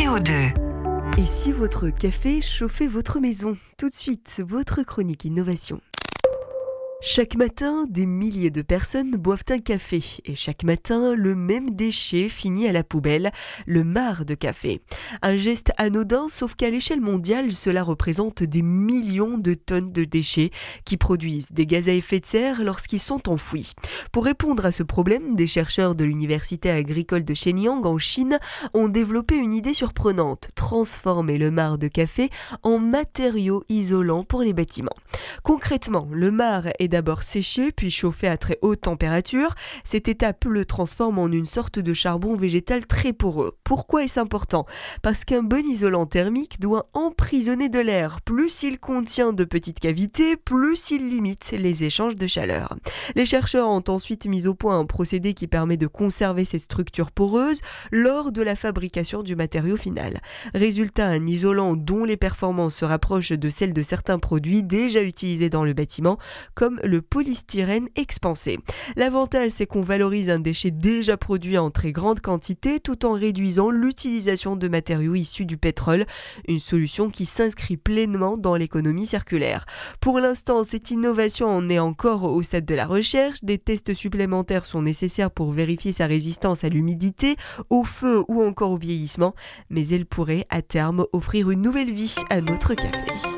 CO2. Et si votre café chauffait votre maison? Tout de suite, votre chronique innovation. Chaque matin, des milliers de personnes boivent un café et chaque matin, le même déchet finit à la poubelle, le marc de café. Un geste anodin, sauf qu'à l'échelle mondiale, cela représente des millions de tonnes de déchets qui produisent des gaz à effet de serre lorsqu'ils sont enfouis. Pour répondre à ce problème, des chercheurs de l'université agricole de Shenyang en Chine ont développé une idée surprenante, transformer le marc de café en matériau isolant pour les bâtiments. Concrètement, le marc est d'abord séché puis chauffé à très haute température. Cette étape le transforme en une sorte de charbon végétal très poreux. Pourquoi est-ce important? Parce qu'un bon isolant thermique doit emprisonner de l'air. Plus il contient de petites cavités, plus il limite les échanges de chaleur. Les chercheurs ont ensuite mis au point un procédé qui permet de conserver ces structures poreuses lors de la fabrication du matériau final. Résultat, un isolant dont les performances se rapprochent de celles de certains produits déjà utilisés dans le bâtiment, comme le polystyrène expansé. L'avantage, c'est qu'on valorise un déchet déjà produit en très grande quantité tout en réduisant l'utilisation de matériaux issus du pétrole, une solution qui s'inscrit pleinement dans l'économie circulaire. Pour l'instant, cette innovation en est encore au stade de la recherche. Des tests supplémentaires sont nécessaires pour vérifier sa résistance à l'humidité, au feu ou encore au vieillissement, mais elle pourrait à terme offrir une nouvelle vie à notre café.